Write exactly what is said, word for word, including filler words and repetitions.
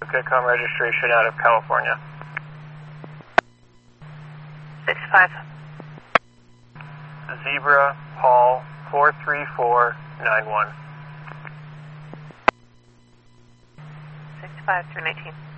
Okay, com registration out of California. six five. Zebra, Paul, four three four nine one. six five, three nineteen.